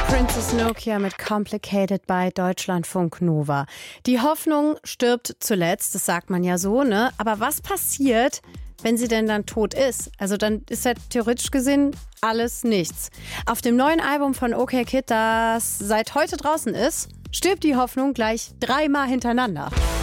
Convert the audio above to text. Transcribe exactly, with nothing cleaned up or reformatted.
Princess Nokia mit Complicated bei Deutschlandfunk Nova. Die Hoffnung stirbt zuletzt, das sagt man ja so, ne? Aber was passiert, wenn sie denn dann tot ist? Also dann ist ja theoretisch gesehen alles nichts. Auf dem neuen Album von OK Kid, das seit heute draußen ist, stirbt die Hoffnung gleich dreimal hintereinander.